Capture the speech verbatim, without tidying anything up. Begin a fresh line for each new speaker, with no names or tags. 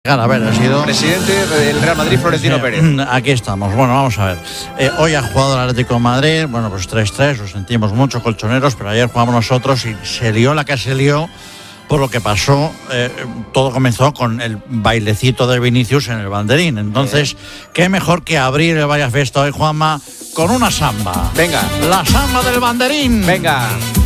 A ver, ha sido...
Presidente del Real Madrid, Florentino
sí,
Pérez.
Aquí estamos. Bueno, vamos a ver. Eh, hoy ha jugado el Atlético de Madrid. Bueno, pues tres tres, lo sentimos mucho, colchoneros, pero ayer jugamos nosotros y se lió la que se lió por lo que pasó. Eh, todo comenzó con el bailecito de Vinicius en el banderín. Entonces, qué mejor que abrir el Vaya Fiesta hoy, Juanma, con una samba.
Venga.
La samba del banderín.
Venga.